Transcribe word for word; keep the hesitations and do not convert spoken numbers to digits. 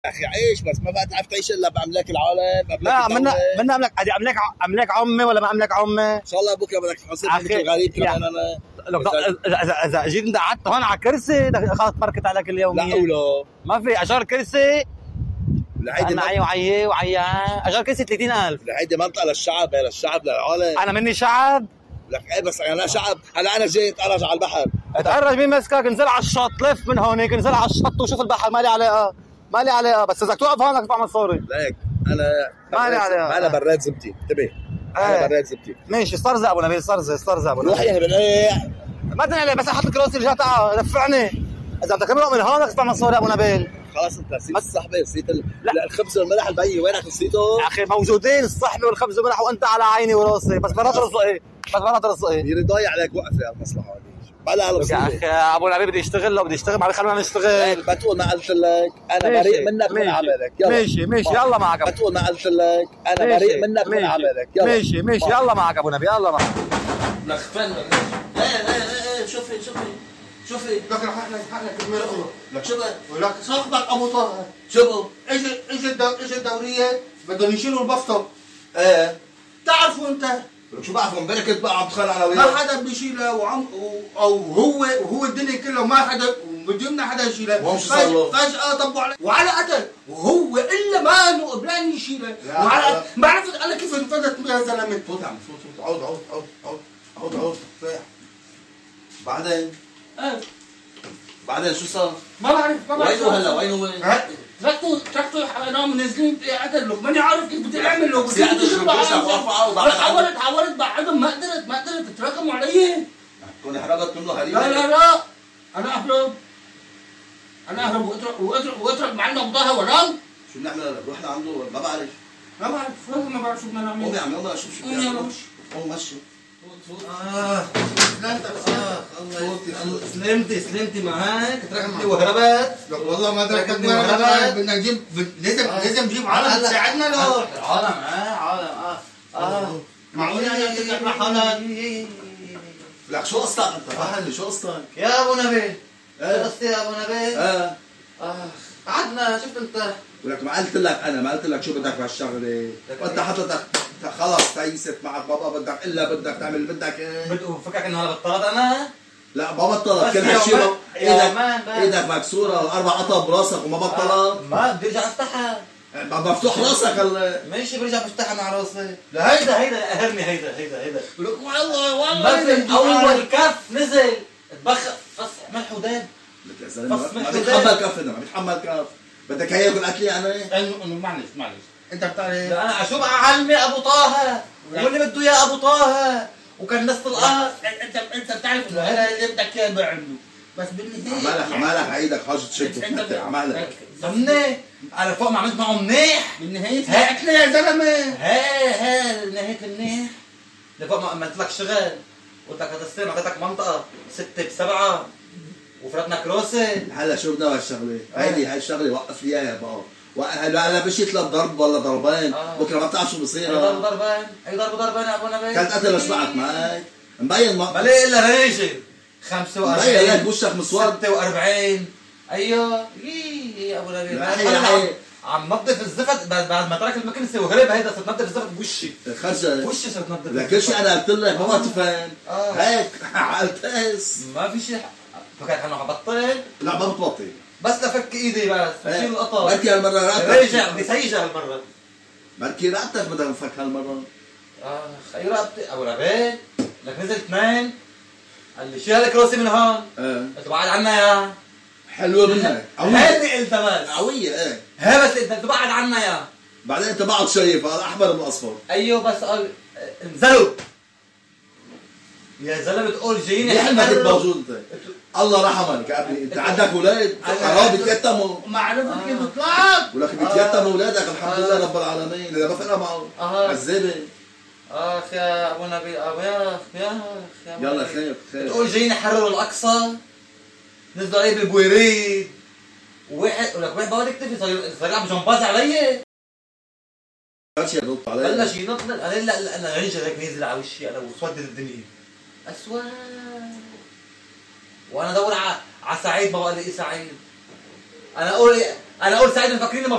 يا اخي عيش بس ما بقى تعرف تعيش الا باملاك العالم. لا منا منا املاك عادي، املاك املاك عمي ولا ما املاك عمي؟ ان شاء الله بكره بدك تحاسب مثل غريب كمان انا. اذا اذا جيت انت قعدت هون على كرسي خلص تبركت عليك اليوميه. لا ولا ما في اجار كرسي. لهيدي معي وعيه وعيه اجار كرسي ثلاثين ألف. لهيدي منطقه للشعب، هي للشعب للعالم. انا مني شعب؟ لك ايه بس انا شعب. هلا انا جاي اتأرج على البحر. اتأرج مين مسكك؟ انزل على الشط، لف من هونيك انزل على الشط وشوف البحر. مالي علاقه مالي علاقه، بس اذا توقف هون بدك تدفع مصاري. ليك انا مالي علاقه. انا براد زبتي انتبه. انا براد زبتي. ماشي استرزق ابو نبيل، استرزق استرزق ابو نبيل. روح يا بنقيع. ما تنقلي بس احط الكراسي اللي جات دفعني. اذا بدك تمرق من هون بدك تدفع مصاري ابو نبيل. خلاص انت نسيت الصحبه، نسيت ال... لا الخبز والملح البي وينك نسيته؟ يا اخي موجودين الصحبه والخبز والملح وانت على عيني وراسي، بس مرات رزقي بس مرات رزقي. يري ضايع عليك وقفه على المصلحه هذه. بلا يا اخي ابو نبيل بدي يشتغل لو بدي يشتغل ما خلونا نشتغل. بتقول ما قلت لك انا بريء منك من عملك. يلا ماشي ماشي يلا معك. بتقول ما قلت لك انا بريء منك من عملك. يلا ماشي ماشي يلا معك ابو نبيل يلا معك. لك فن ايه ايه ايه شوفي شوفي شوفي لك رح احلك حقك بمرقله. لك شو بقى؟ ولك صاحبك ابو طه شو اجى اجى اجى الدوريه بدهم يشيلوا البسطه. ايه تعرفوا انت؟ لك شو بعرفوا امبارح كنت بقى عم بتخانق انا وياه. ما حدا بيشيلها وعم او هو وهو الدنيا كلها ما حدا وبدنا حدا يشيلها. وهم شو صار له؟ فجأة طبوا عليه وعلى قتل وهو الا ما انه قبلان يشيلها وعلى ما عرفت انا كيف انفدت يا زلمه. فوت عم فوت فوت عود عود عود عود عود عود ريح. بعدين ايه بعدين شو صار؟ ما بعرف ما بعرف وينه هلا وينه وين؟ تركتوا تركتوا حرام منزلين قعدت له ماني عارف كيف بدي اعمل له. بدي اعمل له حاولت حاولت بعدهم ما قدرت ما قدرت تتراكموا علي. تكون حرقت منه هريبه. لا لا لا انا اهرب انا اهرب واترك واترك واترك معنا بضاها ورام. شو بنعمل هلا؟ بروح لعنده ما بعرف. ما بعرف والله ما بعرف شو بدنا نعمل. قوم يا عمي يلا شوف شو قوم يلا مشي. قوم مشي. اه سلامتك الله سلمتي سلمتي معك تركتني وهربت. والله ما تركتني وهربت. بدنا نجيب لازم لازم نجيب عالم تساعدنا له. عالم اه عالم اه اه معقول يعني تطلع حالك. لك شو قصتك انت؟ فهمني شو قصتك؟ يا ابو نبيل. ايه شو قصتي يا ابو نبيل؟ ايه اه قعدنا شفت انت. ولك ما قلت لك انا ما قلت لك شو بدك بهالشغله. وانت حضرتك خلص تيست معك بابا بدك الا بدك تعمل اللي بدك ايه. فكرك انه هلا بطلت انا؟ لا ما بطلت. كل هالشيء ايدك ايدك مكسوره اربع قطع براسك وما بطلت. ما بدي ارجع افتحها. مفتوح راسك هلا. ماشي برجع بفتحها مع راسي. لا هيدا هيدا اهرني هيدا هيدا هيدا. ولك والله والله بس اول كف نزل اتبخ فص ملح وداب. لك يا زلمه ما بيتحمل كف هذا ما بيتحمل كف. بدك هي يقول اكلي انا؟ انه معلش معلش انت بتعرف انا شو بقى علمي ابو طه واللي بده اياه ابو طه وكان نص القهر. انت انت بتعرف انه هذا اللي بدك اياه بعمله بس بالنهايه عمالك عمالك عيدك حاجه تشد انت عمالك ضمني على فوق ما عملت معه منيح. بالنهايه هاكله يا زلمه. هي هي نهايه المنيح لفوق ما عملت لك شغل قلت لك هذا السنه اعطيتك منطقه ستة بسبعة وفرتنا كروسه. هلا شو بدنا بهالشغله؟ هيدي هاي الشغله وقف لي اياها بقى. هلا هلا مش يطلب ضرب ولا ضربين. آه. بكره ما بتعرف شو بصير. اي ضرب ضربين اي ضرب ضربين يا ابو نبيل. كانت قتل اشبعك معك مبين ما بلا الا ريجل خمسة وأربعين مبين لك وشك مسود ستة وأربعين. ايوه يي يا ابو نبيل. لا هي هي عم نظف الزفت بعد ما ترك المكنسه وهرب. هيدا صرت نظف الزفت بوشي خرجت وشي صرت نظف. لك كل شيء انا قلت لك ما تفهم. آه. هيك عالتاس ما في شيء. فكرت انه حبطل. لا ما بتبطل بس لفك ايدي بس بشيل القطر. بركي هالمره رقبتك رجع بدي سيجة هالمرة. بركي رقبتك بدها نفك هالمره. اخ اي رقبتي ابو نبيل. لك نزل اثنين قال لي شيل هذا كروسي من هون. ايه قلت بعد عنا يا حلوه منك قويه. هذي قلتها بس قويه ايه هي بس انت بعد عنا يا بعدين انت بعد شايف هذا احمر من اصفر. ايوه بس قال انزلوا يا زلمه بتقول جايين. ليه ما كنت موجود انت؟ الله رحمك يا ابني. انت عندك اولاد حرام بيتيتموا. ما عرفت كيف طلعت. ولك بيتيتموا اولادك الحمد لله رب العالمين. اذا ما فرق معه عذابه. اخ يا ابو نبيل ابو يا اخ يا اخ يلا خير خير. بتقول جايين يحرروا الاقصى نزلوا علي بالبويريد وواحد ولك واحد بقعد يكتب صار يلعب جمباز علي. بلش يرد علي بلش ينط. انا لا لا انا رنجر هيك نازل على وشي انا وسودت الدنيا اسود. وانا ادور على على سعيد ما بقى لي سعيد. انا اقول انا اقول سعيد مفكرين